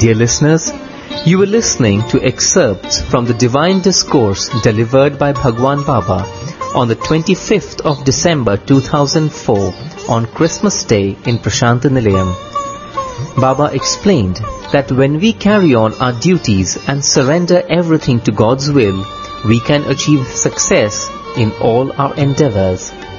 Dear listeners, you were listening to excerpts from the Divine Discourse delivered by Bhagwan Baba on the 25th of December 2004 on Christmas Day in Prashanta Nilayam. Baba explained that when we carry on our duties and surrender everything to God's will, we can achieve success in all our endeavors.